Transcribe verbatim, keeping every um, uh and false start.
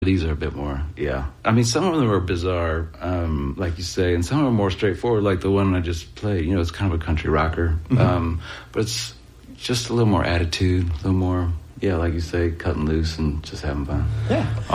These are a bit more, yeah. I mean, some of them are bizarre, um, like you say, and some are more straightforward, like the one I just played. You know, it's kind of a country rocker, mm-hmm. um, but it's just a little more attitude, a little more, yeah, like you say, cutting loose and just having fun. Yeah.